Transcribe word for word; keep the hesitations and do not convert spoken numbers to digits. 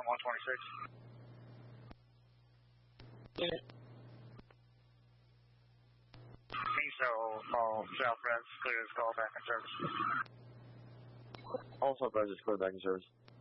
one twenty-six. Unit. So, all South Res, clear as call back in service. All South Res is clear back in service.